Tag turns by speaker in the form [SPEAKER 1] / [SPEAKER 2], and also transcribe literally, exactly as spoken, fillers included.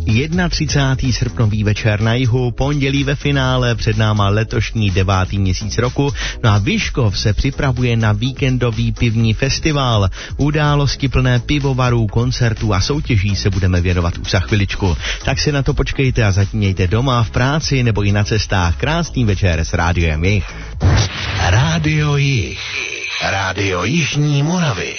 [SPEAKER 1] třicátého prvního srpnový večer na jihu, pondělí ve finále, před náma letošní devátý měsíc roku. No a Vyškov se připravuje na víkendový pivní festival. Události plné pivovarů, koncertů a soutěží se budeme věnovat už za chviličku. Tak si na to počkejte a zatím mějte doma, v práci nebo i na cestách. Krásný večer s Rádiem Jih.
[SPEAKER 2] Rádio Jih. Rádio Jižní Moravy.